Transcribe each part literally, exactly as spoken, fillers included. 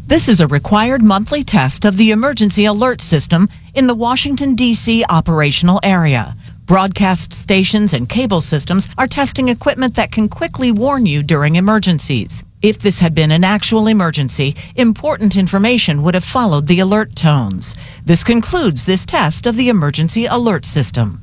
This is a required monthly test of the emergency alert system in the Washington, D C operational area. Broadcast stations and cable systems are testing equipment that can quickly warn you during emergencies. If this had been an actual emergency, important information would have followed the alert tones. This concludes this test of the emergency alert system.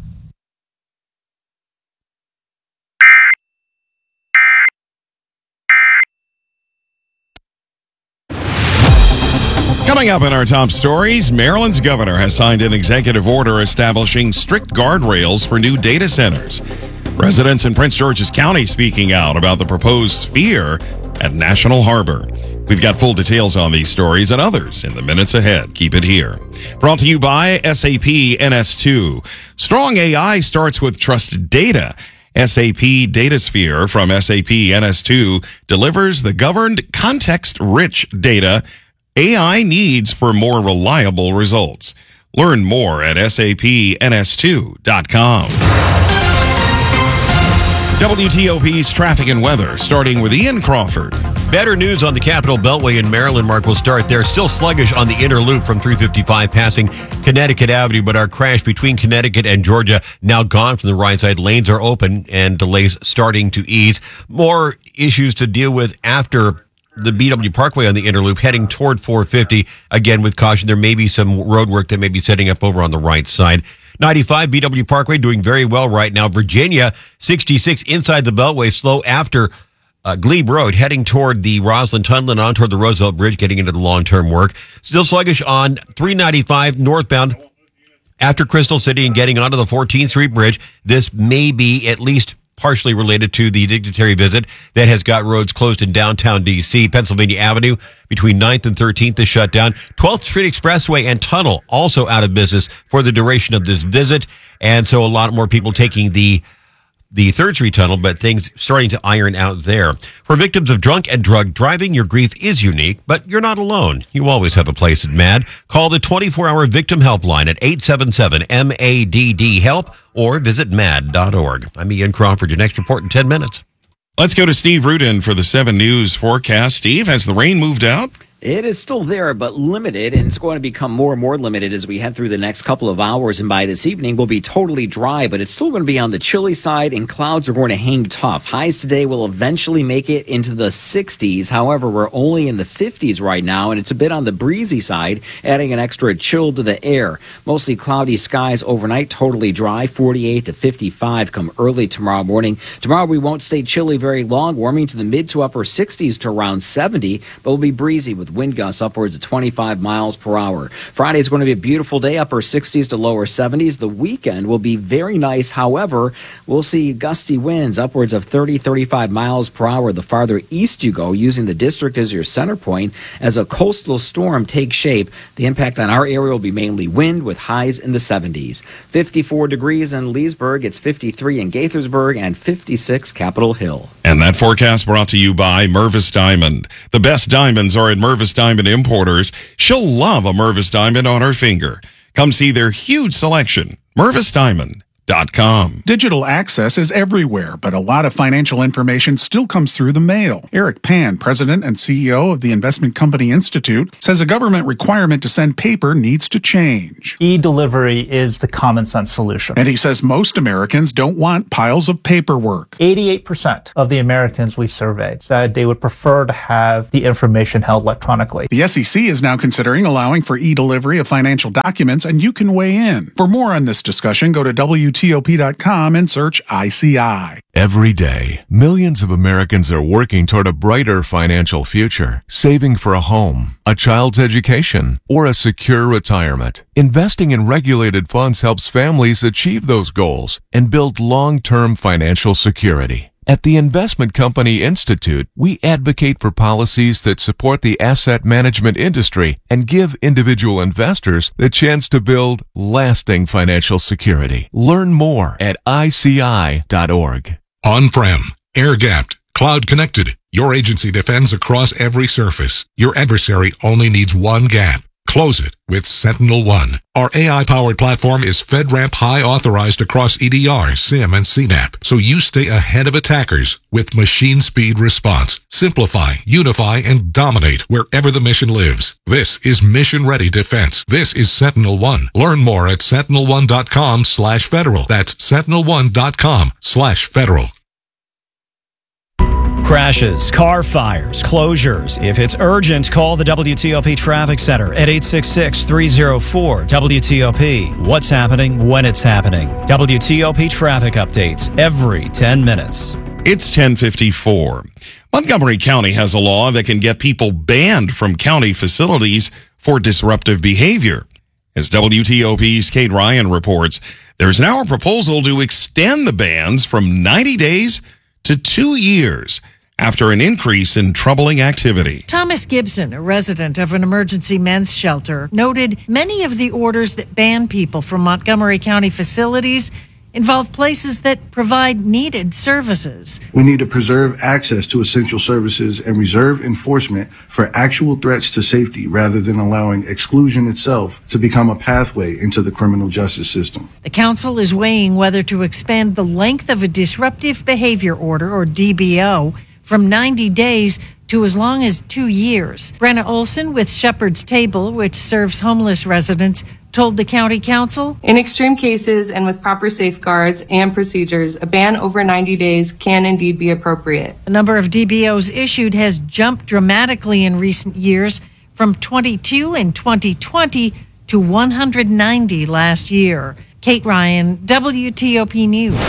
Coming up in our top stories, Maryland's governor has signed an executive order establishing strict guardrails for new data centers. Residents in Prince George's County speaking out about the proposed sphere at National Harbor. We've got full details on these stories and others in the minutes ahead. Keep it here. Brought to you by S A P N S two. Strong A I starts with trusted data. S A P DataSphere from S A P N S two delivers the governed, context-rich data A I needs for more reliable results. Learn more at S A P N S two dot com. W T O P's traffic and weather, starting with Ian Crawford. Better news on the Capitol Beltway in Maryland, Mark. Will start there. Still sluggish on the inner loop from three fifty-five passing Connecticut Avenue, but our crash between Connecticut and Georgia now gone from the right side. Lanes are open and delays starting to ease. More issues to deal with after the B W Parkway on the inner loop heading toward four fifty. Again, with caution, there may be some road work that may be setting up over on the right side. ninety-five B W Parkway doing very well right now. Virginia sixty-six inside the Beltway, slow after uh, Glebe Road, heading toward the Roslyn Tunnel and on toward the Roosevelt Bridge, getting into the long-term work. Still sluggish on three ninety-five northbound after Crystal City and getting onto the fourteenth Street Bridge. This may be at least partially related to the dignitary visit that has got roads closed in downtown D C. Pennsylvania Avenue between ninth and thirteenth is shut down. twelfth Street Expressway and Tunnel also out of business for the duration of this visit. And so a lot more people taking the the third Street Tunnel, but things starting to iron out there. For victims of drunk and drug driving, your grief is unique, but you're not alone. You always have a place at MADD. Call the twenty-four hour victim helpline at eight seven seven M A D D HELP or visit mad dot org. I'm Ian Crawford. Your next report in ten minutes. Let's go to Steve Rudin for the seven News forecast. Steve, has the rain moved out? It is still there, but limited, and it's going to become more and more limited as we head through the next couple of hours. And by this evening, we'll be totally dry, but it's still going to be on the chilly side, and clouds are going to hang tough. Highs today will eventually make it into the sixties. However, we're only in the fifties right now, and it's a bit on the breezy side, adding an extra chill to the air. Mostly cloudy skies overnight, totally dry, forty-eight to fifty-five come early tomorrow morning. Tomorrow, we won't stay chilly very long, warming to the mid to upper sixties to around seventy, but we'll be breezy with wind gusts upwards of twenty-five miles per hour. Friday is going to be a beautiful day, upper sixties to lower seventies. The weekend will be very nice. However, we'll see gusty winds upwards of thirty, thirty-five miles per hour the farther east you go, using the district as your center point as a coastal storm takes shape. The impact on our area will be mainly wind with highs in the seventies. fifty-four degrees in Leesburg, it's fifty-three in Gaithersburg, and fifty-six Capitol Hill. And that forecast brought to you by Mervis Diamond. The best diamonds are at Mervis Diamond Importers. She'll love a Mervis Diamond on her finger. Come see their huge selection. Mervis Diamond dot com. Digital access is everywhere, but a lot of financial information still comes through the mail. Eric Pan, president and C E O of the Investment Company Institute, says a government requirement to send paper needs to change. E-delivery is the common sense solution. And he says most Americans don't want piles of paperwork. eighty-eight percent of the Americans we surveyed said they would prefer to have the information held electronically. The S E C is now considering allowing for e-delivery of financial documents, and you can weigh in. For more on this discussion, go to W T O P dot com and search I C I. Every day, millions of Americans are working toward a brighter financial future, saving for a home, a child's education, or a secure retirement. Investing in regulated funds helps families achieve those goals and build long-term financial security. At the Investment Company Institute, we advocate for policies that support the asset management industry and give individual investors the chance to build lasting financial security. Learn more at I C I dot org. On-prem, air-gapped, cloud-connected, your agency defends across every surface. Your adversary only needs one gap. close it with Sentinel One. Our A I-powered platform is FedRAMP High authorized across E D R, SIM, and C NAP, so you stay ahead of attackers with machine speed response. Simplify, unify, and dominate wherever the mission lives. This is mission-ready defense. This is Sentinel One. Learn more at sentinel one dot com slash federal. That's sentinel one dot com slash federal. Crashes, car fires, closures. If it's urgent, call the W T O P Traffic Center at eight six six, three oh four, W T O P. What's happening when it's happening. W T O P traffic updates every ten minutes. It's ten fifty-four. Montgomery County has a law that can get people banned from county facilities for disruptive behavior. As W T O P's Kate Ryan reports, there's now a proposal to extend the bans from ninety days to two years after an increase in troubling activity. Thomas Gibson, a resident of an emergency men's shelter, noted many of the orders that ban people from Montgomery County facilities involve places that provide needed services. We need to preserve access to essential services and reserve enforcement for actual threats to safety rather than allowing exclusion itself to become a pathway into the criminal justice system. The council is weighing whether to expand the length of a disruptive behavior order, or D B O, from ninety days to as long as two years. Brenna Olson with Shepherd's Table, which serves homeless residents, told the county council, in extreme cases and with proper safeguards and procedures, a ban over ninety days can indeed be appropriate. The number of D B Os issued has jumped dramatically in recent years, from twenty-two in twenty twenty to one hundred ninety last year. Kate Ryan, W T O P News.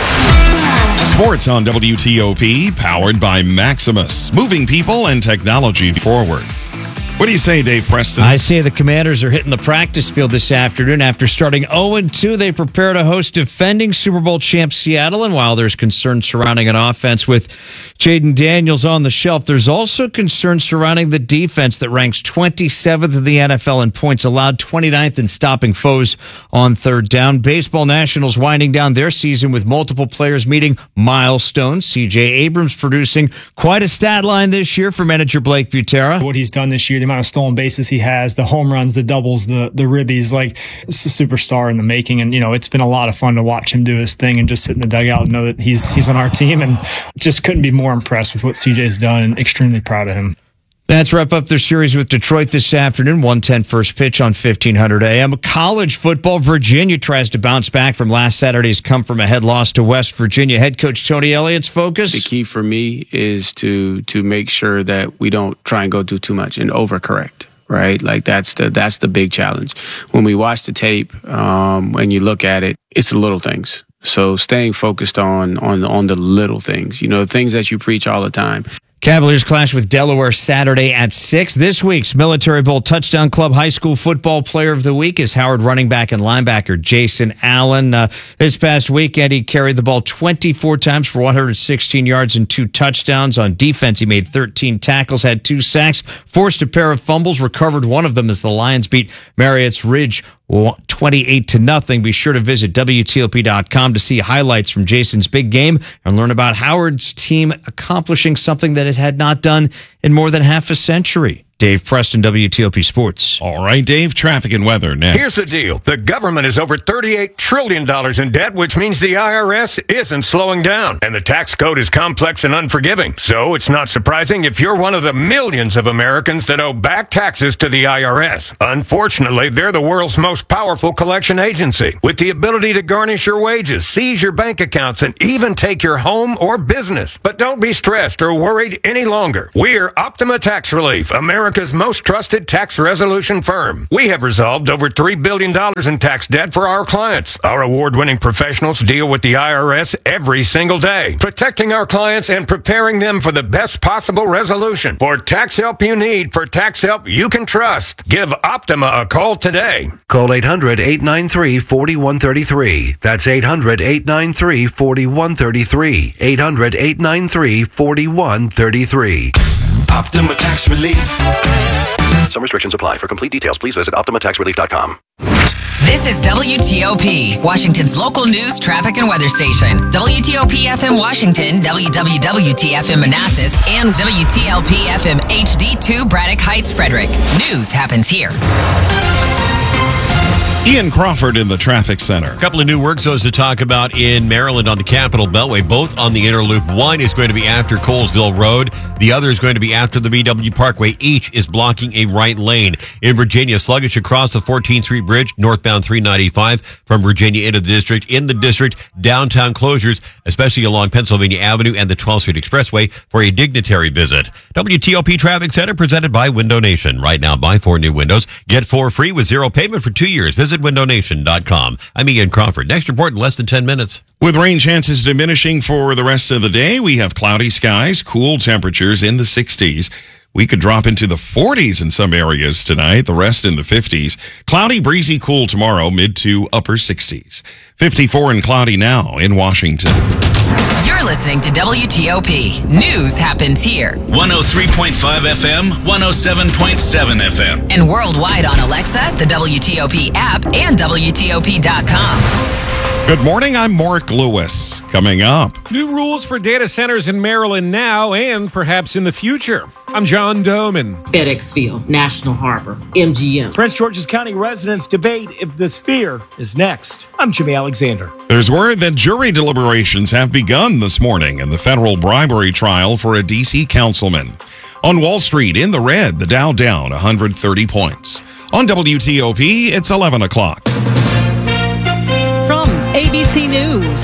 Sports on W T O P, powered by Maximus, moving people and technology forward. What do you say, Dave Preston? I say the Commanders are hitting the practice field this afternoon. After starting oh and two, they prepare to host defending Super Bowl champ Seattle. And while there's concern surrounding an offense with Jaden Daniels on the shelf, there's also concern surrounding the defense that ranks twenty-seventh in the N F L in points allowed, twenty-ninth in stopping foes on third down. Baseball Nationals winding down their season with multiple players meeting milestones. C J Abrams producing quite a stat line this year for manager Blake Butera. What he's done this year, the amount of stolen bases he has, the home runs, the doubles, the the ribbies, like, it's a superstar in the making. And, you know, it's been a lot of fun to watch him do his thing and just sit in the dugout and know that he's he's on our team, and just couldn't be more impressed with what C J's done and extremely proud of him. That's wrap up their series with Detroit this afternoon. one ten first pitch on fifteen hundred A M. College football, Virginia tries to bounce back from last Saturday's come-from-ahead loss to West Virginia. Head coach Tony Elliott's focus? The key for me is to to make sure that we don't try and go do too much and overcorrect. Right, like that's the that's the big challenge. When we watch the tape, um, when you look at it, it's the little things. So staying focused on on on the little things, you know, things that you preach all the time. Cavaliers clash with Delaware Saturday at six. This week's Military Bowl Touchdown Club High School Football Player of the Week is Howard running back and linebacker Jason Allen. Uh, this past weekend, he carried the ball twenty-four times for one hundred sixteen yards and two touchdowns. On defense, he made thirteen tackles, had two sacks, forced a pair of fumbles, recovered one of them as the Lions beat Marriott's Ridge twenty-eight to nothing. Be sure to visit W T O P dot com to see highlights from Jason's big game and learn about Howard's team accomplishing something that it had not done in more than half a century. Dave Preston, W T O P Sports. All right, Dave, traffic and weather next. Here's the deal. The government is over thirty-eight trillion dollars in debt, which means the I R S isn't slowing down. And the tax code is complex and unforgiving. So it's not surprising if you're one of the millions of Americans that owe back taxes to the I R S. Unfortunately, they're the world's most powerful collection agency, with the ability to garnish your wages, seize your bank accounts, and even take your home or business. But don't be stressed or worried any longer. We're Optima Tax Relief, America's most trusted tax resolution firm. We have resolved over three billion dollars in tax debt for our clients. Our award-winning professionals deal with the I R S every single day, protecting our clients and preparing them for the best possible resolution. For tax help you need, for tax help you can trust, give Optima a call today. Call eight hundred, eight nine three, four one three three. That's eight hundred, eight nine three, four one three three. eight hundred, eight nine three, four one three three. Optima Tax Relief. Some restrictions apply. For complete details, please visit optima tax relief dot com. This is W T O P, Washington's local news, traffic, and weather station. W T O P F M Washington, W W W T F M Manassas, and W T L P F M H D two Braddock Heights, Frederick. News happens here. Ian Crawford in the traffic center. A couple of new work zones to talk about in Maryland on the Capitol Beltway, both on the inner loop. One is going to be after Colesville Road. The other is going to be after the B W Parkway. Each is blocking a right lane. In Virginia, sluggish across the fourteenth Street Bridge, northbound three ninety-five from Virginia into the district. In the district, downtown closures, especially along Pennsylvania Avenue and the twelfth Street Expressway for a dignitary visit. W T O P Traffic Center presented by Window Nation. Right now, buy four new windows. Get four free with zero payment for two years. Visit window nation dot com. I'm Ian Crawford. Next report in less than ten minutes. With rain chances diminishing for the rest of the day, we have cloudy skies, cool temperatures in the sixties. We could drop into the forties in some areas tonight, the rest in the fifties. Cloudy, breezy, cool tomorrow, mid to upper sixties. fifty-four and cloudy now in Washington. You're listening to W T O P. News happens here. one oh three point five F M, one oh seven point seven F M. And worldwide on Alexa, the W T O P app, and W T O P dot com. Good morning, I'm Mark Lewis. Coming up. New rules for data centers in Maryland now and perhaps in the future. I'm John Doman. FedEx Field, National Harbor, M G M. Prince George's County residents debate if the Sphere is next. I'm Jimmy Alexander. There's word that jury deliberations have begun this morning in the federal bribery trial for a D C councilman. On Wall Street, in the red, the Dow down one hundred thirty points. On W T O P, it's eleven o'clock. From A B C News,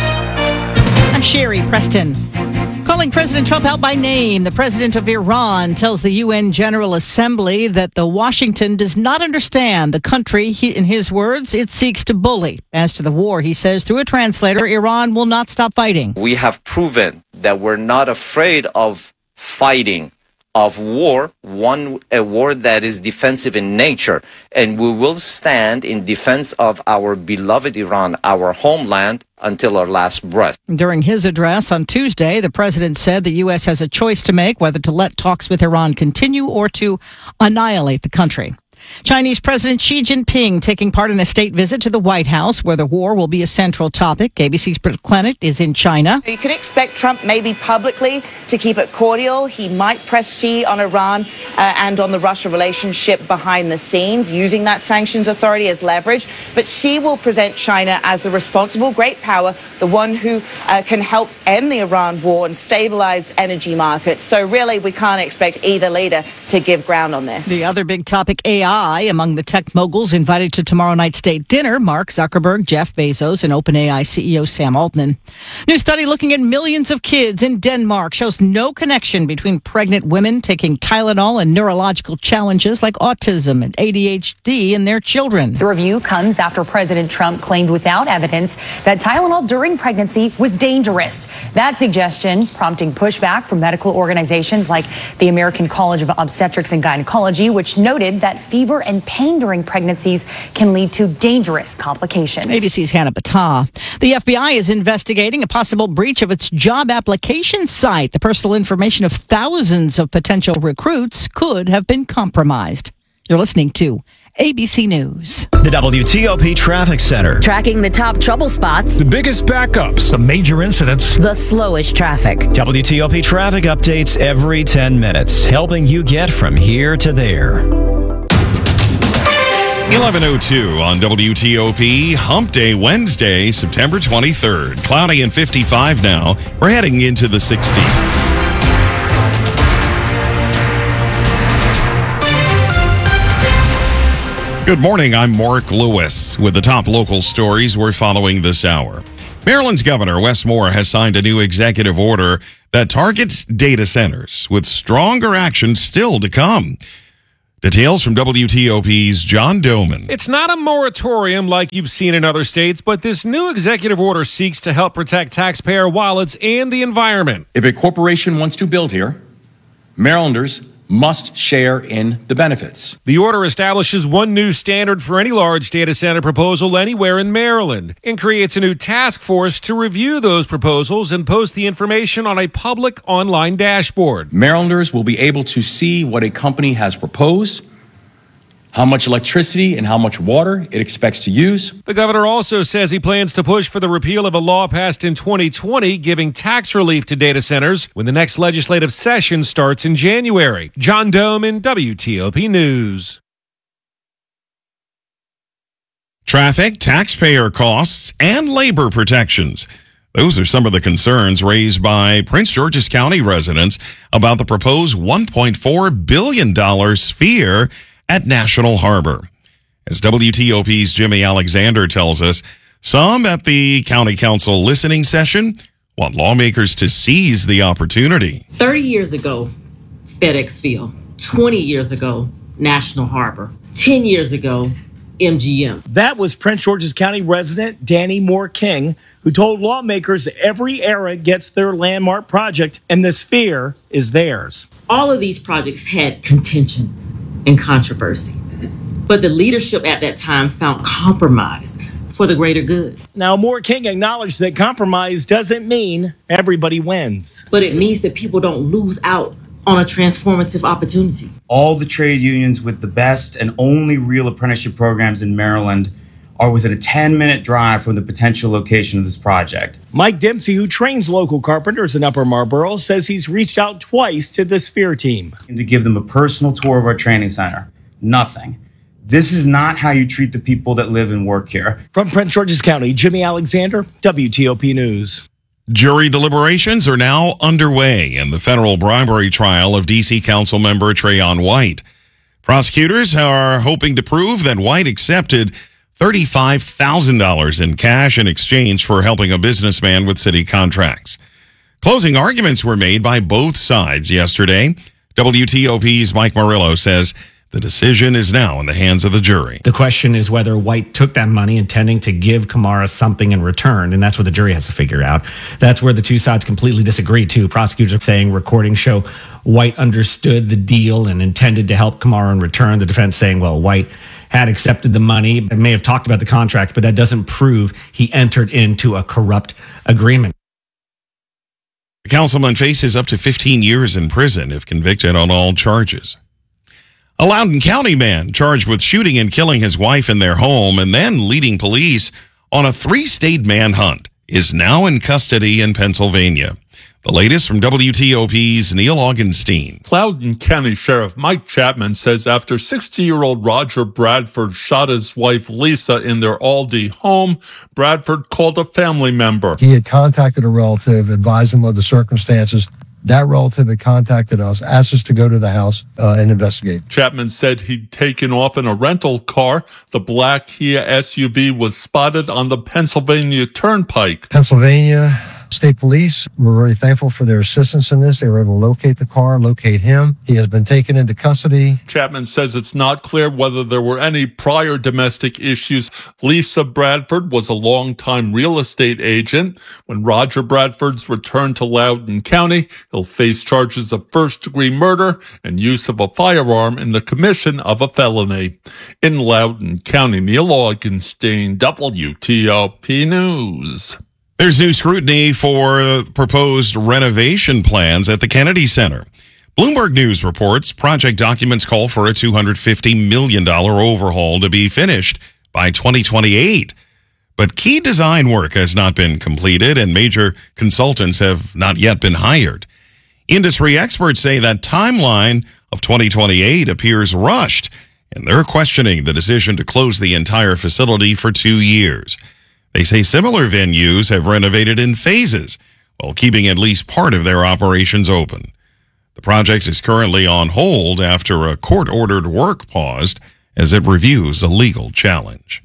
I'm Sherry Preston. Calling President Trump out by name, the president of Iran tells the U N General Assembly that the Washington does not understand the country, he, in his words, it seeks to bully. As to the war, he says, through a translator, Iran will not stop fighting. We have proven that we're not afraid of fighting, of war, one a war that is defensive in nature, and we will stand in defense of our beloved Iran, our homeland, until our last breath. During his address on Tuesday, the president said the U S has a choice to make whether to let talks with Iran continue or to annihilate the country. Chinese President Xi Jinping taking part in a state visit to the White House, where the war will be a central topic. A B C's Britt Clennett is in China. You could expect Trump maybe publicly to keep it cordial. He might press Xi on Iran uh, and on the Russia relationship behind the scenes, using that sanctions authority as leverage. But Xi will present China as the responsible great power, the one who uh, can help end the Iran war and stabilize energy markets. So really, we can't expect either leader to give ground on this. The other big topic, A I. Among the tech moguls invited to tomorrow night's state dinner, Mark Zuckerberg, Jeff Bezos, and OpenAI C E O Sam Altman. New study looking at millions of kids in Denmark shows no connection between pregnant women taking Tylenol and neurological challenges like autism and A D H D in their children. The review comes after President Trump claimed without evidence that Tylenol during pregnancy was dangerous. That suggestion prompting pushback from medical organizations like the American College of Obstetrics and Gynecology, which noted that fever and pain during pregnancies can lead to dangerous complications. A B C's Hannah Battah. The F B I is investigating a possible breach of its job application site. The personal information of thousands of potential recruits could have been compromised. You're listening to A B C News. The W T O P Traffic Center. Tracking the top trouble spots. The biggest backups. The major incidents. The slowest traffic. W T O P traffic updates every ten minutes, helping you get from here to there. eleven oh two on W T O P, Hump Day Wednesday, September twenty-third. Cloudy and fifty-five now. We're heading into the sixties. Good morning, I'm Mark Lewis with the top local stories we're following this hour. Maryland's Governor Wes Moore has signed a new executive order that targets data centers, with stronger action still to come. Details from W T O P's John Doman. It's not a moratorium like you've seen in other states, but this new executive order seeks to help protect taxpayer wallets and the environment. If a corporation wants to build here, Marylanders must share in the benefits. The order establishes one new standard for any large data center proposal anywhere in Maryland and creates a new task force to review those proposals and post the information on a public online dashboard. Marylanders will be able to see what a company has proposed, how much electricity and how much water it expects to use. The governor also says he plans to push for the repeal of a law passed in twenty twenty giving tax relief to data centers when the next legislative session starts in January. John Doman, W T O P News. Traffic, taxpayer costs, and labor protections. Those are some of the concerns raised by Prince George's County residents about the proposed one point four billion dollars sphere at National Harbor. As W T O P's Jimmy Alexander tells us, some at the County Council listening session want lawmakers to seize the opportunity. thirty years ago, FedEx Field. twenty years ago, National Harbor. ten years ago, M G M. That was Prince George's County resident Danny Moore King, who told lawmakers every era gets their landmark project and the sphere is theirs. All of these projects had contention and controversy, but the leadership at that time found compromise for the greater good. Now, Moore King acknowledged that compromise doesn't mean everybody wins, but it means that people don't lose out on a transformative opportunity. All the trade unions with the best and only real apprenticeship programs in Maryland are within a ten-minute drive from the potential location of this project. Mike Dempsey, who trains local carpenters in Upper Marlboro, says he's reached out twice to the Sphere team. And to give them a personal tour of our training center. Nothing. This is not how you treat the people that live and work here. From Prince George's County, Jimmy Alexander, W T O P News. Jury deliberations are now underway in the federal bribery trial of D C Council member Trayon White. Prosecutors are hoping to prove that White accepted thirty-five thousand dollars in cash in exchange for helping a businessman with city contracts. Closing arguments were made by both sides yesterday. W T O P's Mike Murillo says the decision is now in the hands of the jury. The question is whether White took that money intending to give Kamara something in return, and that's what the jury has to figure out. That's where the two sides completely disagree, too. Prosecutors are saying recordings show White understood the deal and intended to help Kamara in return. The defense saying, well, White had accepted the money, may have talked about the contract, but that doesn't prove he entered into a corrupt agreement. The councilman faces up to fifteen years in prison if convicted on all charges. A Loudoun County man charged with shooting and killing his wife in their home and then leading police on a three-state manhunt is now in custody in Pennsylvania. The latest from W T O P's Neil Augenstein. Loudoun County Sheriff Mike Chapman says after sixty-year-old Roger Bradford shot his wife Lisa in their Aldie home, Bradford called a family member. He had contacted a relative, advised him of the circumstances. That relative had contacted us, asked us to go to the house uh, and investigate. Chapman said he'd taken off in a rental car. The black Kia S U V was spotted on the Pennsylvania Turnpike. Pennsylvania State Police, we're very thankful for their assistance in this. They were able to locate the car, locate him. He has been taken into custody. Chapman says it's not clear whether there were any prior domestic issues. Lisa Bradford was a longtime real estate agent. When Roger Bradford's returned to Loudoun County, he'll face charges of first-degree murder and use of a firearm in the commission of a felony. In Loudoun County, Neil Augenstein, W T O P News. There's new scrutiny for proposed renovation plans at the Kennedy Center. Bloomberg News reports project documents call for a two hundred fifty million dollars overhaul to be finished by twenty twenty-eight. But key design work has not been completed and major consultants have not yet been hired. Industry experts say that timeline of twenty twenty-eight appears rushed, and they're questioning the decision to close the entire facility for two years. They say similar venues have renovated in phases while keeping at least part of their operations open. The project is currently on hold after a court-ordered work paused as it reviews a legal challenge.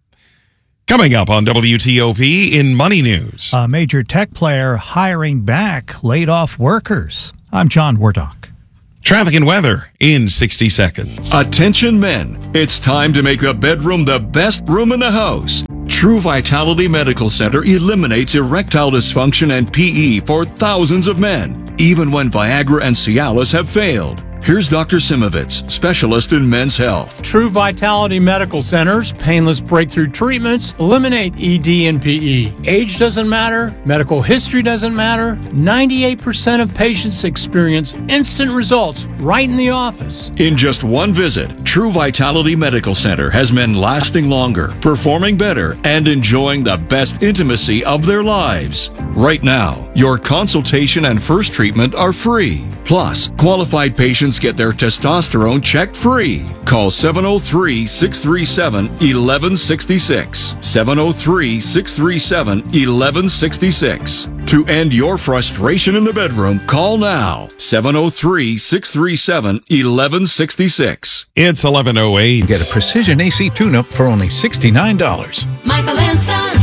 Coming up on W T O P in Money News. A major tech player hiring back laid-off workers. I'm John Wardock. Traffic and weather in sixty seconds. Attention men, it's time to make the bedroom the best room in the house. True Vitality Medical Center eliminates erectile dysfunction and P E for thousands of men, even when Viagra and Cialis have failed. Here's Doctor Simovitz, specialist in men's health. True Vitality Medical Center's painless breakthrough treatments eliminate E D and P E. Age doesn't matter. Medical history doesn't matter. ninety-eight percent of patients experience instant results right in the office. In just one visit, True Vitality Medical Center has men lasting longer, performing better, and enjoying the best intimacy of their lives. Right now, your consultation and first treatment are free. Plus, qualified patients get their testosterone checked free. Call seven oh three, six three seven, one one six six. seven oh three, six three seven, one one six six. To end your frustration in the bedroom, call now. seven oh three, six three seven, one one six six. It's eleven oh eight. Get a precision A C tune-up for only sixty-nine dollars. Michael and Son.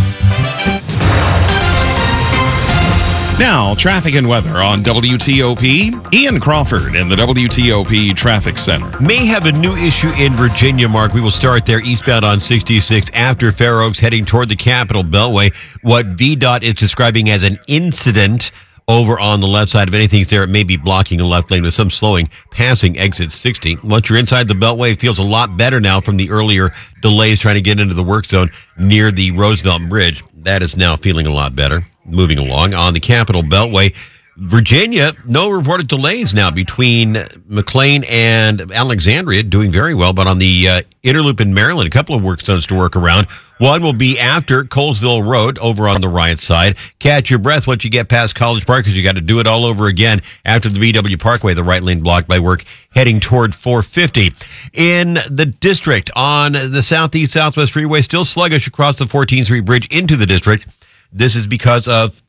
Now, traffic and weather on W T O P. Ian Crawford in the W T O P Traffic Center. May have a new issue in Virginia, Mark. We will start there eastbound on sixty-six after Fair Oaks heading toward the Capitol Beltway. What V DOT is describing as an incident over on the left side. If anything's there, it may be blocking a left lane with some slowing passing exit sixty. Once you're inside the Beltway, it feels a lot better now from the earlier delays trying to get into the work zone near the Roosevelt Bridge. That is now feeling a lot better. Moving along on the Capitol Beltway, Virginia, no reported delays now between McLean and Alexandria, doing very well. But on the uh, Interloop in Maryland, a couple of work zones to work around. One will be after Colesville Road over on the right side. Catch your breath once you get past College Park because you got to do it all over again after the B W Parkway, the right lane blocked by work heading toward four fifty. In the district on the Southeast Southwest Freeway, still sluggish across the fourteenth Street Bridge into the district. This is because of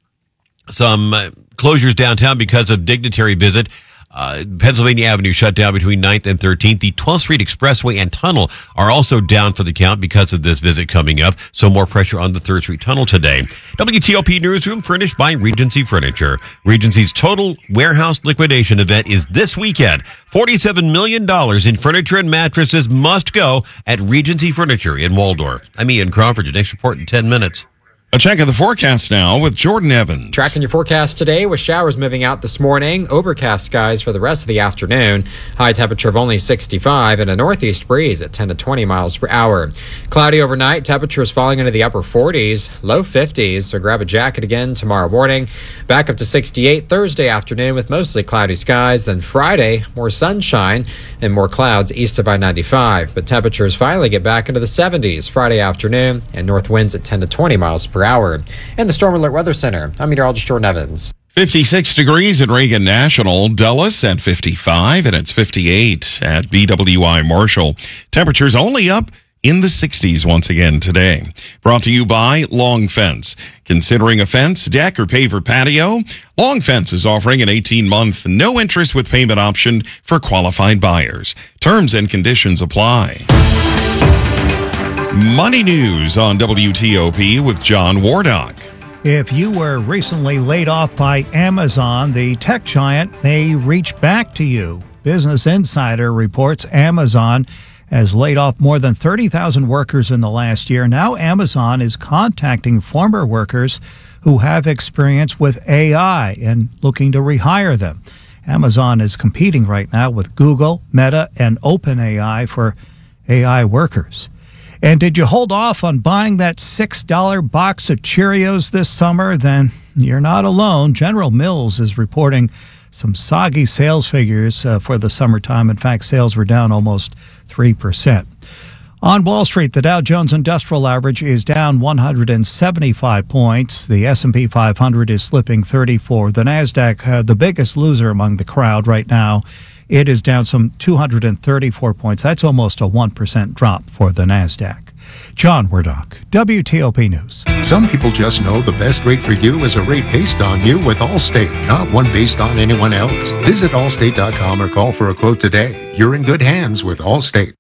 some uh, closures downtown because of dignitary visit. Uh, Pennsylvania Avenue shut down between ninth and thirteenth. The twelfth Street Expressway and Tunnel are also down for the count because of this visit coming up. So more pressure on the third Street Tunnel today. W T O P Newsroom furnished by Regency Furniture. Regency's total warehouse liquidation event is this weekend. forty-seven million dollars in furniture and mattresses must go at Regency Furniture in Waldorf. I'm Ian Crawford. Your next report in ten minutes. A check of the forecast now with Jordan Evans. Tracking your forecast today with showers moving out this morning, overcast skies for the rest of the afternoon, high temperature of only sixty-five and a northeast breeze at ten to twenty miles per hour. Cloudy overnight, temperatures falling into the upper forties, low fifties, so grab a jacket again tomorrow morning. Back up to sixty-eight Thursday afternoon with mostly cloudy skies. Then Friday, more sunshine and more clouds east of I ninety-five, but temperatures finally get back into the seventies Friday afternoon and north winds at ten to twenty miles per hour. In the Storm Alert Weather Center, I'm meteorologist Jordan Evans. fifty-six degrees at Reagan National, Dulles at fifty-five, and it's fifty-eight at B W I Marshall. Temperatures only up in the sixties once again today. Brought to you by Long Fence. Considering a fence, deck, or paver patio? Long Fence is offering an eighteen-month, no-interest with payment option for qualified buyers. Terms and conditions apply. Money News on W T O P with John Wardock. If you were recently laid off by Amazon, the tech giant may reach back to you. Business Insider reports Amazon has laid off more than thirty thousand workers in the last year. Now Amazon is contacting former workers who have experience with A I and looking to rehire them. Amazon is competing right now with Google, Meta, and OpenAI for A I workers. And did you hold off on buying that six dollar box of Cheerios this summer? Then you're not alone. General Mills is reporting some soggy sales figures uh, for the summertime. In fact, sales were down almost three percent. On Wall Street, the Dow Jones Industrial Average is down one hundred seventy-five points. The S and P five hundred is slipping thirty-four. The NASDAQ, uh, the biggest loser among the crowd right now, it is down some two hundred thirty-four points. That's almost a one percent drop for the NASDAQ. John Wardock, W T O P News. Some people just know the best rate for you is a rate based on you with Allstate, not one based on anyone else. Visit allstate dot com or call for a quote today. You're in good hands with Allstate.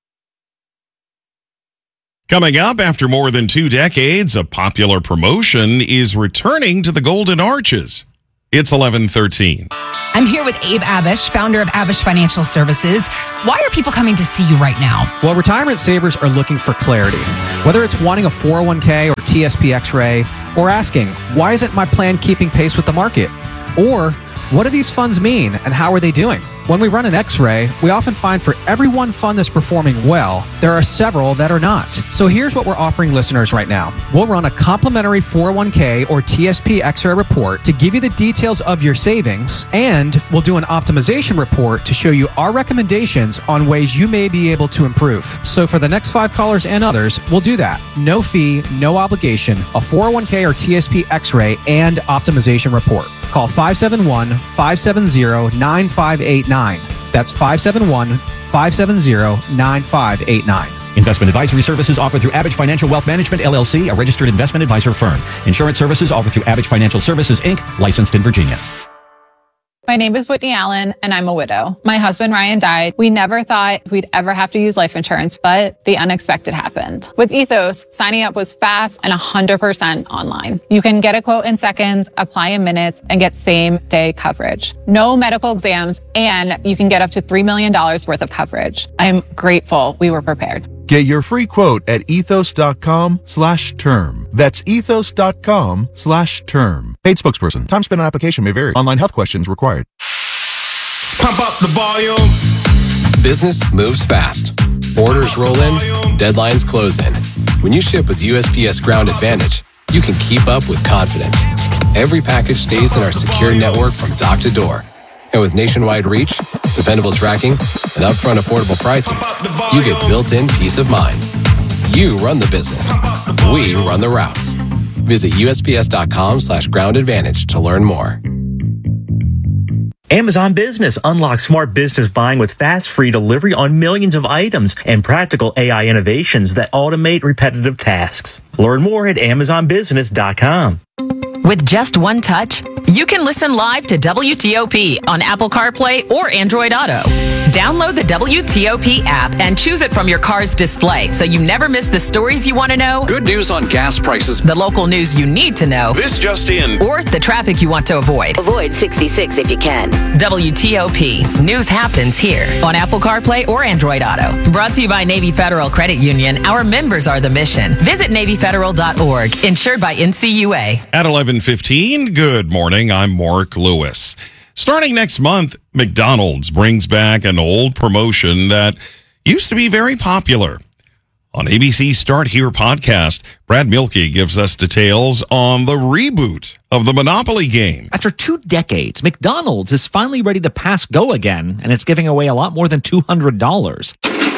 Coming up, after more than two decades, a popular promotion is returning to the Golden Arches. It's eleven thirteen. I'm here with Abe Abish, founder of Abish Financial Services. Why are people coming to see you right now? Well, retirement savers are looking for clarity. Whether it's wanting a four oh one k or T S P X-ray, or asking, why isn't my plan keeping pace with the market? Or What do these funds mean and how are they doing? When we run an x-ray, we often find for every one fund that's performing well, there are several that are not. So here's what we're offering listeners right now. We'll run a complimentary four oh one k or T S P x-ray report to give you the details of your savings, and we'll do an optimization report to show you our recommendations on ways you may be able to improve. So for the next five callers and others, we'll do that. No fee, no obligation, a four oh one k or T S P x-ray and optimization report. Call five seven one, five seven zero, nine five eight nine. That's five seven one, five seven zero, nine five eight nine. Investment advisory services offered through Abbage Financial Wealth Management, L L C, a registered investment advisor firm. Insurance services offered through Abbage Financial Services, Incorporated, licensed in Virginia. My name is Whitney Allen, and I'm a widow. My husband, Ryan, died. We never thought we'd ever have to use life insurance, but the unexpected happened. With Ethos, signing up was fast and one hundred percent online. You can get a quote in seconds, apply in minutes, and get same-day coverage. No medical exams, and you can get up to three million dollars worth of coverage. I'm grateful we were prepared. Get your free quote at ethos.com slash term. That's ethos.com slash term. Paid spokesperson. Time spent on application may vary. Online health questions required. Pump up the volume. Business moves fast. Orders roll in, deadlines close in. When you ship with U S P S Ground Advantage, you can keep up with confidence. Every package stays in our secure network from dock to door. And with nationwide reach, dependable tracking, and upfront affordable pricing, you get built-in peace of mind. You run the business. We run the routes. Visit USPS.com slash ground advantage to learn more. Amazon Business unlocks smart business buying with fast, free delivery on millions of items and practical A I innovations that automate repetitive tasks. Learn more at amazon business dot com. With just one touch, you can listen live to W T O P on Apple CarPlay or Android Auto. Download the W T O P app and choose it from your car's display so you never miss the stories you want to know. Good news on gas prices. The local news you need to know. This just in. Or the traffic you want to avoid. Avoid sixty-six if you can. W T O P. News happens here on Apple CarPlay or Android Auto. Brought to you by Navy Federal Credit Union. Our members are the mission. Visit Navy Federal dot org. Insured by N C U A. At eleven fifteen, good morning. I'm Mark Lewis. Starting next month, McDonald's brings back an old promotion that used to be very popular. On A B C's Start Here podcast, Brad Mielke gives us details on the reboot of the Monopoly game. After two decades, McDonald's is finally ready to pass go again, and it's giving away a lot more than two hundred dollars.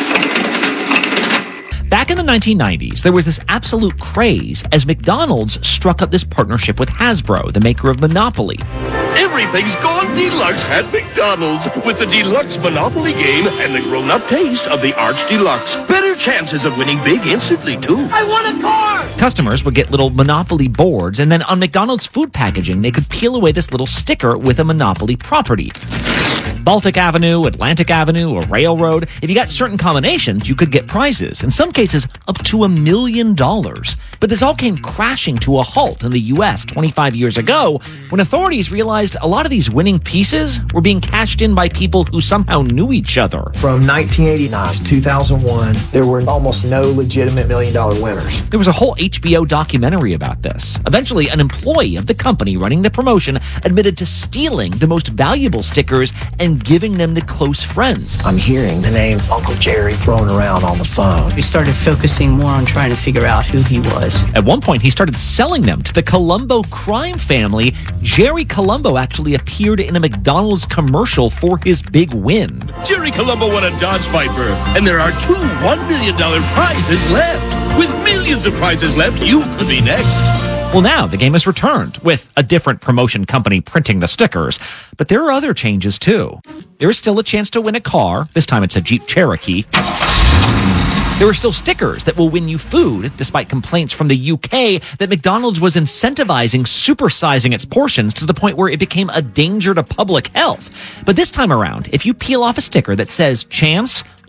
Back in the nineteen nineties, there was this absolute craze as McDonald's struck up this partnership with Hasbro, the maker of Monopoly. Everything's gone deluxe at McDonald's with the Deluxe Monopoly game and the grown-up taste of the Arch Deluxe. Better chances of winning big instantly, too. I want a car! Customers would get little Monopoly boards, and then on McDonald's food packaging, they could peel away this little sticker with a Monopoly property. Baltic Avenue, Atlantic Avenue, or Railroad. If you got certain combinations, you could get prizes, in some cases up to a million dollars. But this all came crashing to a halt in the U S twenty-five years ago when authorities realized a lot of these winning pieces were being cashed in by people who somehow knew each other. From nineteen eighty-nine to two thousand one, there were almost no legitimate million dollar winners. There was a whole H B O documentary about this. Eventually, an employee of the company running the promotion admitted to stealing the most valuable stickers and giving them to close friends. I'm hearing the name Uncle Jerry thrown around on the phone. We started focusing more on trying to figure out who he was. At one point, he started selling them to the Colombo crime family. Jerry Colombo actually appeared in a McDonald's commercial for his big win. Jerry Colombo won a Dodge Viper, and there are two one million dollars prizes left. With millions of prizes left, you could be next. Well, now the game is returned with a different promotion company printing the stickers. But there are other changes, too. There is still a chance to win a car. This time it's a Jeep Cherokee. There are still stickers that will win you food, despite complaints from the U K that McDonald's was incentivizing supersizing its portions to the point where it became a danger to public health. But this time around, if you peel off a sticker that says chance,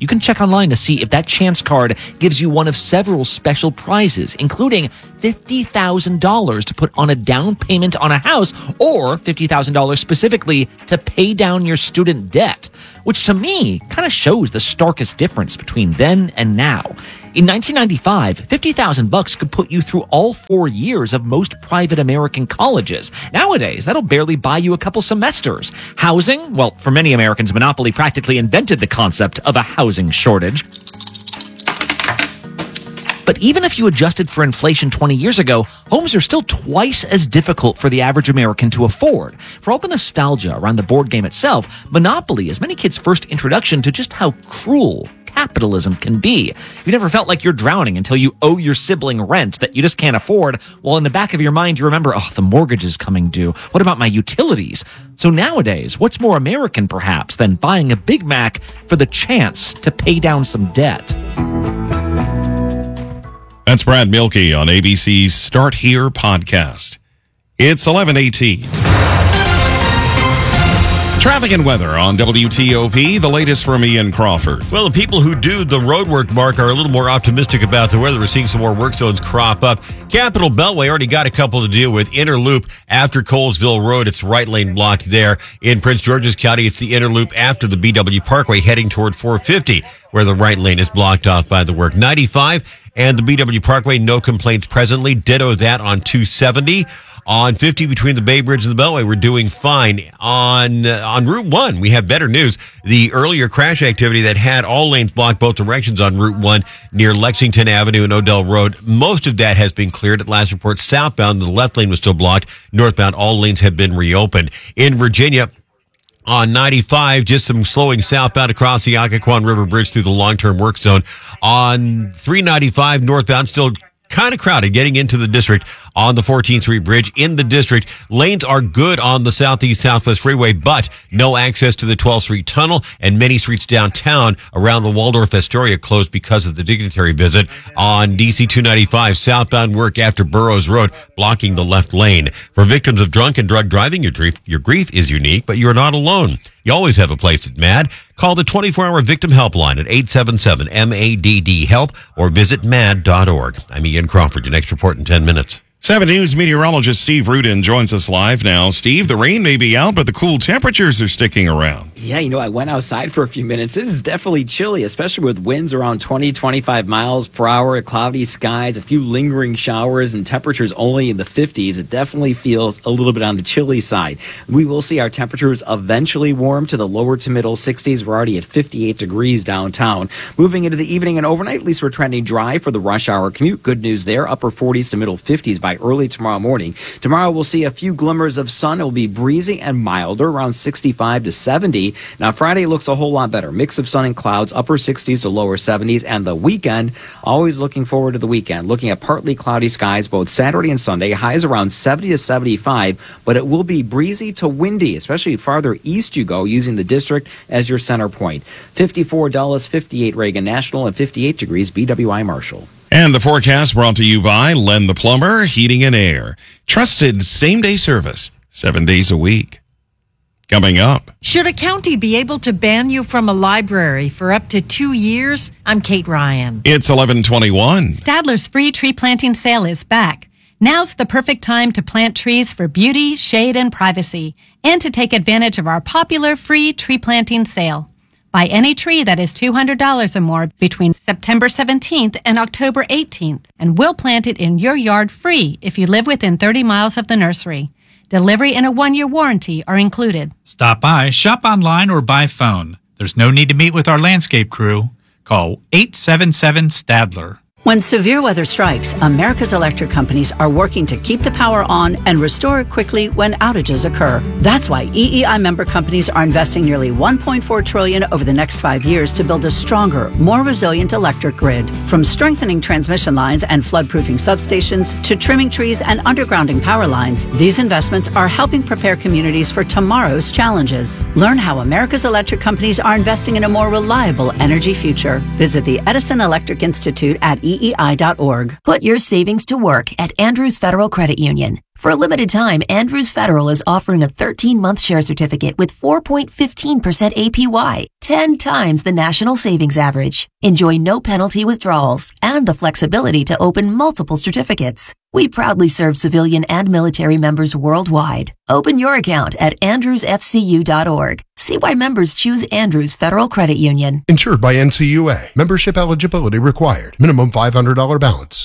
You can check online to see if that chance card gives you one of several special prizes, including fifty thousand dollars to put on a down payment on a house, or fifty thousand dollars specifically to pay down your student debt, which to me kind of shows the starkest difference between then and now. In nineteen ninety-five, fifty thousand bucks could put you through all four years of most private American colleges. Nowadays, that'll barely buy you a couple semesters. Housing? Well, for many Americans, Monopoly practically invented the concept of a housing shortage. But even if you adjusted for inflation twenty years ago, homes are still twice as difficult for the average American to afford. For all the nostalgia around the board game itself, Monopoly is many kids' first introduction to just how cruel capitalism can be. You never felt like you're drowning until you owe your sibling rent that you just can't afford, while in the back of your mind you remember, oh, the mortgage is coming due. What about my utilities? So nowadays, what's more American perhaps than buying a Big Mac for the chance to pay down some debt? That's Brad Mielke on A B C's Start Here podcast. It's eleven eighteen. Traffic and weather on W T O P, the latest from Ian Crawford. Well, the people who do the road work, Mark, are a little more optimistic about the weather. We're seeing some more work zones crop up. Capitol Beltway already got a couple to deal with. Inner Loop after Colesville Road, it's right lane blocked there. In Prince George's County, it's the Inner Loop after the B W Parkway heading toward four fifty, where the right lane is blocked off by the work. ninety-five and the B W Parkway, no complaints presently. Ditto that on two seventy. On fifty between the Bay Bridge and the Beltway, we're doing fine. On uh, on Route one, we have better news. The earlier crash activity that had all lanes blocked both directions on Route one near Lexington Avenue and Odell Road, most of that has been cleared. At last report, southbound, the left lane was still blocked. Northbound, all lanes have been reopened. In Virginia, on ninety-five, just some slowing southbound across the Occoquan River Bridge through the long-term work zone. On three ninety-five, northbound, still kind of crowded getting into the district on the fourteenth Street Bridge. In the district, lanes are good on the Southeast Southwest Freeway, but no access to the twelfth Street Tunnel, and many streets downtown around the Waldorf Astoria closed because of the dignitary visit. On D C two ninety-five, southbound work after Burroughs Road, blocking the left lane. For victims of drunk and drug driving, your grief, your grief is unique, but you're not alone. You always have a place at M A D. Call the twenty-four hour Victim Helpline at eight seven seven M A D D HELP or visit mad dot org. I'm Ian Crawford. Your next report in ten minutes. seven News meteorologist Steve Rudin joins us live now. Steve, the rain may be out, but the cool temperatures are sticking around. Yeah, you know, I went outside for a few minutes. It is definitely chilly, especially with winds around twenty, twenty-five miles per hour, cloudy skies, a few lingering showers, and temperatures only in the fifties. It definitely feels a little bit on the chilly side. We will see our temperatures eventually warm to the lower to middle sixties. We're already at fifty-eight degrees downtown. Moving into the evening and overnight, at least we're trending dry for the rush hour commute. Good news there, upper forties to middle fifties by early tomorrow morning. Tomorrow we'll see a few glimmers of sun. It will be breezy and milder, around sixty-five to seventy. Now Friday looks a whole lot better. Mix of sun and clouds, upper sixties to lower seventies. And the weekend, always looking forward to the weekend. Looking at partly cloudy skies both Saturday and Sunday. Highs around seventy to seventy-five, but it will be breezy to windy, especially farther east you go, using the district as your center point. fifty-four Dulles, fifty-eight Reagan National, and fifty-eight degrees B W I Marshall. And the forecast brought to you by Len the Plumber, Heating and Air. Trusted same-day service, seven days a week. Coming up. Should a county be able to ban you from a library for up to two years? I'm Kate Ryan. It's eleven twenty-one. Stadler's free tree planting sale is back. Now's the perfect time to plant trees for beauty, shade, and privacy, and to take advantage of our popular free tree planting sale. Buy any tree that is two hundred dollars or more between September seventeenth and October eighteenth, and we'll plant it in your yard free if you live within thirty miles of the nursery. Delivery and a one-year warranty are included. Stop by, shop online, or by phone. There's no need to meet with our landscape crew. Call eight seven seven Stadler. When severe weather strikes, America's electric companies are working to keep the power on and restore it quickly when outages occur. That's why E E I member companies are investing nearly one point four trillion dollars over the next five years to build a stronger, more resilient electric grid. From strengthening transmission lines and flood-proofing substations to trimming trees and undergrounding power lines, these investments are helping prepare communities for tomorrow's challenges. Learn how America's electric companies are investing in a more reliable energy future. Visit the Edison Electric Institute at E E I dot org. Put your savings to work at Andrews Federal Credit Union. For a limited time, Andrews Federal is offering a thirteen-month share certificate with four point one five percent A P Y, ten times the national savings average. Enjoy no penalty withdrawals and the flexibility to open multiple certificates. We proudly serve civilian and military members worldwide. Open your account at andrews f c u dot org. See why members choose Andrews Federal Credit Union. Insured by N C U A. Membership eligibility required. Minimum five hundred dollars balance.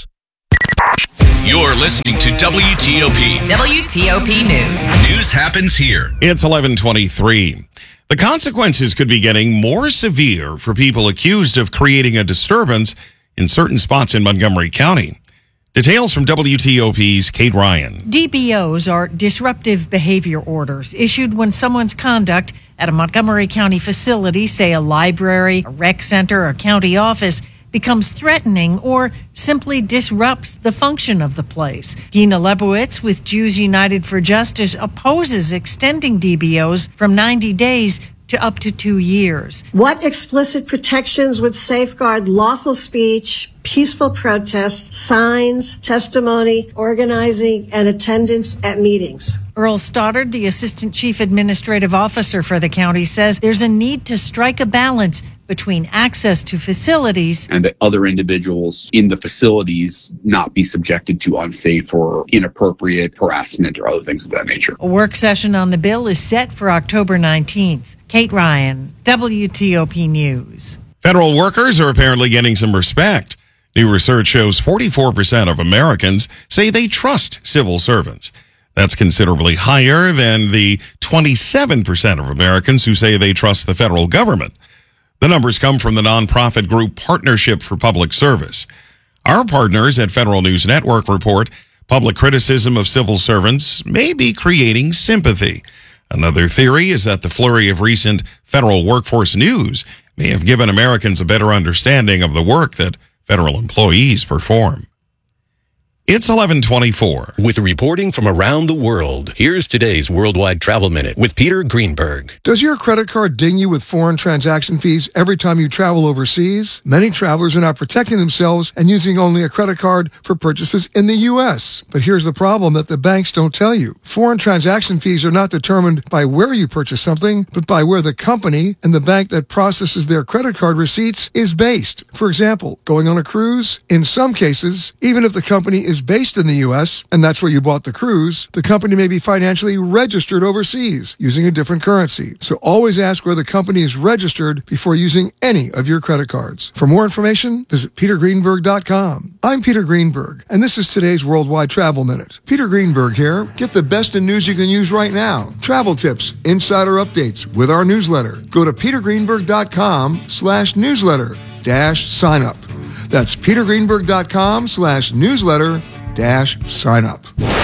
You're listening to W T O P. W T O P News. News happens here. It's eleven twenty-three. The consequences could be getting more severe for people accused of creating a disturbance in certain spots in Montgomery County. Details from W T O P's Kate Ryan. D B Os are disruptive behavior orders issued when someone's conduct at a Montgomery County facility, say a library, a rec center, or county office, becomes threatening or simply disrupts the function of the place. Dina Lebowitz with Jews United for Justice opposes extending D B Os from ninety days to up to two years. What explicit protections would safeguard lawful speech, peaceful protest, signs, testimony, organizing, and attendance at meetings? Earl Stoddard, the Assistant Chief Administrative Officer for the county, says there's a need to strike a balance between access to facilities and that other individuals in the facilities not be subjected to unsafe or inappropriate harassment or other things of that nature. A work session on the bill is set for October nineteenth. Kate Ryan, W T O P News. Federal workers are apparently getting some respect. New research shows forty-four percent of Americans say they trust civil servants. That's considerably higher than the twenty-seven percent of Americans who say they trust the federal government. The numbers come from the nonprofit group Partnership for Public Service. Our partners at Federal News Network report public criticism of civil servants may be creating sympathy. Another theory is that the flurry of recent federal workforce news may have given Americans a better understanding of the work that federal employees perform. It's eleven twenty-four. With reporting from around the world, here's today's Worldwide Travel Minute with Peter Greenberg. Does your credit card ding you with foreign transaction fees every time you travel overseas? Many travelers are now protecting themselves and using only a credit card for purchases in the U S. But here's the problem that the banks don't tell you. Foreign transaction fees are not determined by where you purchase something, but by where the company and the bank that processes their credit card receipts is based. For example, going on a cruise, in some cases, even if the company is based in the U S, and that's where you bought the cruise, the company may be financially registered overseas using a different currency. So always ask where the company is registered before using any of your credit cards. For more information, visit peter greenberg dot com. I'm Peter Greenberg, and this is today's Worldwide Travel Minute. Peter Greenberg here. Get the best in news you can use right now. Travel tips, insider updates with our newsletter. Go to peter greenberg dot com slash newsletter dash sign up. That's peter greenberg dot com slash newsletter dash sign up.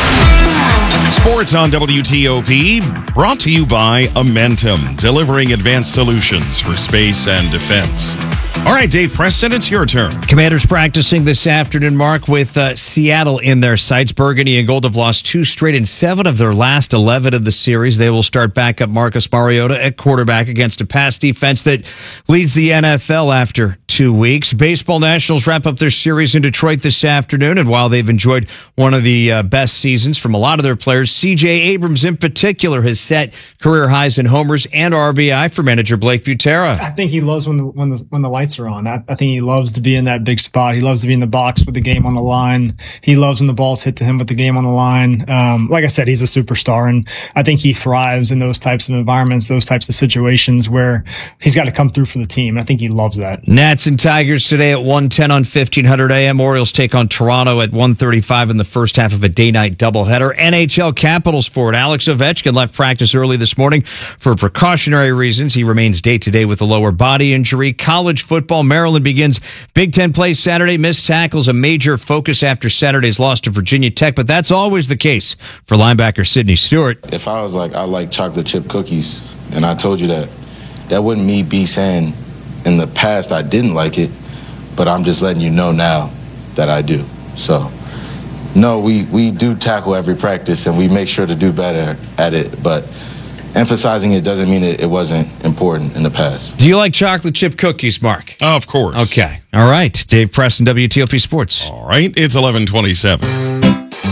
Sports on W T O P, brought to you by Amentum, delivering advanced solutions for space and defense. All right, Dave Preston, it's your turn. Commanders practicing this afternoon, Mark, with uh, Seattle in their sights. Burgundy and Gold have lost two straight and seven of their last eleven of the series. They will start backup Marcus Mariota at quarterback against a pass defense that leads the N F L after two weeks. Baseball Nationals wrap up their series in Detroit this afternoon, and while they've enjoyed one of the uh, best seasons from a lot of their players, C J Abrams in particular has set career highs in homers and R B I for manager Blake Butera. I think he loves when the when the when the lights are on. I, I think he loves to be in that big spot. He loves to be in the box with the game on the line. He loves when the ball's hit to him with the game on the line. Um, like I said, he's a superstar, and I think he thrives in those types of environments, those types of situations where he's got to come through for the team. I think he loves that. Nats and Tigers today at one ten on fifteen hundred A M. Orioles take on Toronto at one thirty-five in the first half of a day-night doubleheader. N H L Capitals forward Alex Ovechkin left practice early this morning for precautionary reasons. He remains day-to-day with a lower body injury. College football, Maryland begins Big Ten play Saturday. Missed tackles a major focus after Saturday's loss to Virginia Tech, but that's always the case for linebacker Sidney Stewart. If I was like, I like chocolate chip cookies, and I told you that, that wouldn't me be saying in the past I didn't like it, but I'm just letting you know now that I do. So, no, we, we do tackle every practice, and we make sure to do better at it, but emphasizing it doesn't mean it, it wasn't important in the past. Do you like chocolate chip cookies, Mark? Oh, of course. Okay. All right. Dave Preston, W T O P Sports. All right. It's eleven twenty-seven.